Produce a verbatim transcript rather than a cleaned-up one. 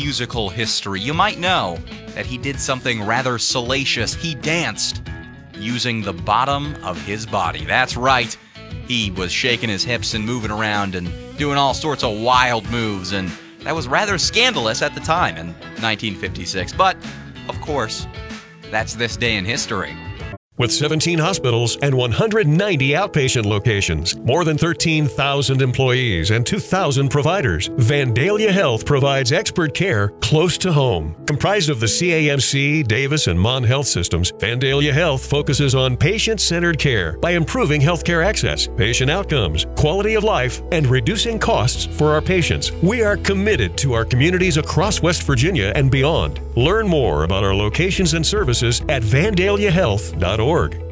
musical history, you might know that he did something rather salacious. He danced using the bottom of his body. That's right. He was shaking his hips and moving around and doing all sorts of wild moves, and that was rather scandalous at the time in nineteen fifty-six. But, of course, that's this day in history. With seventeen hospitals and one hundred ninety outpatient locations, more than thirteen thousand employees, and two thousand providers, Vandalia Health provides expert care close to home. Comprised of the C A M C, Davis, and Mon Health systems, Vandalia Health focuses on patient-centered care by improving healthcare access, patient outcomes, quality of life, and reducing costs for our patients. We are committed to our communities across West Virginia and beyond. Learn more about our locations and services at vandalia health dot org.